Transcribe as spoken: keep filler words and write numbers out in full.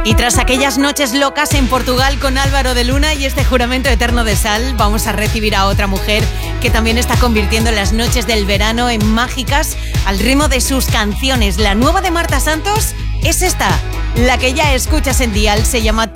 Y tras aquellas noches locas en Portugal con Álvaro de Luna y este juramento eterno de sal, vamos a recibir a otra mujer que también está convirtiendo las noches del verano en mágicas al ritmo de sus canciones. La nueva de Marta Santos es esta, la que ya escuchas en Dial, se llama